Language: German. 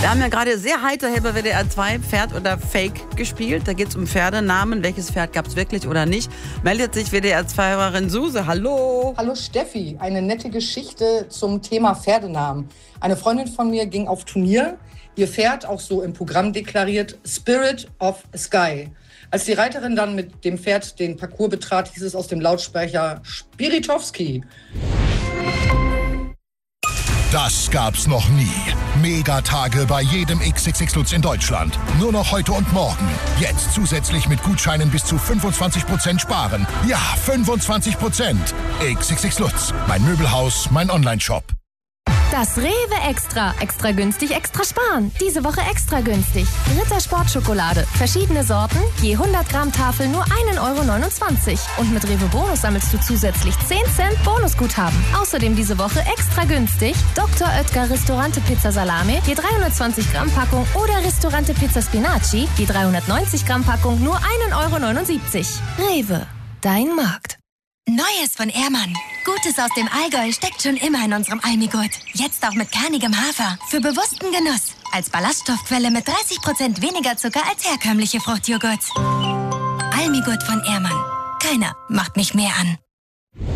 Wir haben ja gerade sehr heiter hier bei WDR 2 Pferd oder Fake gespielt. Da geht es um Pferdenamen. Welches Pferd gab es wirklich oder nicht? Meldet sich WDR 2-Hörerin Suse. Hallo. Hallo Steffi. Eine nette Geschichte zum Thema Pferdenamen. Eine Freundin von mir ging auf Turnier. Ihr Pferd, auch so im Programm deklariert, Spirit of Sky. Als die Reiterin dann mit dem Pferd den Parcours betrat, hieß es aus dem Lautsprecher Spiritowski. Das gab's noch nie. Megatage bei jedem XXX Lutz in Deutschland. Nur noch heute und morgen. Jetzt zusätzlich mit Gutscheinen bis zu 25% sparen. Ja, 25%. XXX Lutz. Mein Möbelhaus, mein Onlineshop. Das Rewe Extra. Extra günstig, extra sparen. Diese Woche extra günstig. Rittersport-Schokolade. Verschiedene Sorten, je 100 Gramm Tafel nur 1,29 €. Und mit Rewe Bonus sammelst du zusätzlich 10 Cent Bonusguthaben. Außerdem diese Woche extra günstig Dr. Oetker Ristorante Pizza Salame, je 320 Gramm Packung oder Ristorante Pizza Spinaci, je 390 Gramm Packung nur 1,79 €. Rewe, dein Markt. Neues von Ehrmann. Gutes aus dem Allgäu steckt schon immer in unserem Almigurt. Jetzt auch mit kernigem Hafer. Für bewussten Genuss. Als Ballaststoffquelle mit 30% weniger Zucker als herkömmliche Fruchtjoghurt. Almigurt von Ehrmann. Keiner macht mich mehr an.